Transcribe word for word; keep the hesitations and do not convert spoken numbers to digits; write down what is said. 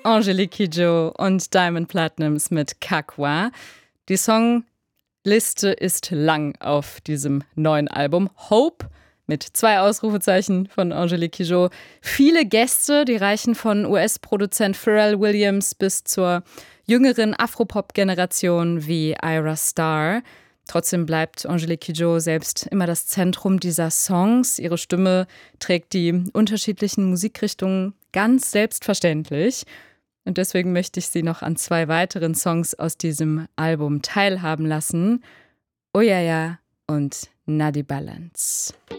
Angélique Kidjo und Diamond Platnumz mit Kakwa. Die Songliste ist lang auf diesem neuen Album. Hope mit zwei Ausrufezeichen von Angélique Kidjo. Viele Gäste, die reichen von U S-Produzent Pharrell Williams bis zur jüngeren Afropop-Generation wie Ira Starr. Trotzdem bleibt Angélique Kidjo selbst immer das Zentrum dieser Songs. Ihre Stimme trägt die unterschiedlichen Musikrichtungen ganz selbstverständlich. Und deswegen möchte ich Sie noch an zwei weiteren Songs aus diesem Album teilhaben lassen. Oyaya und Nadi Balance.